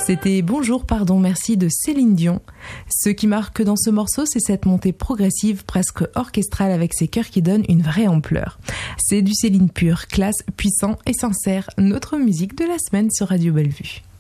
C'était Bonjour, pardon, merci de Céline Dion. Ce qui marque dans ce morceau, c'est cette montée progressive, presque orchestrale, avec ses chœurs qui donnent une vraie ampleur. C'est du Céline pure, classe, puissant et sincère. Notre musique de la semaine sur Radio Bellevue.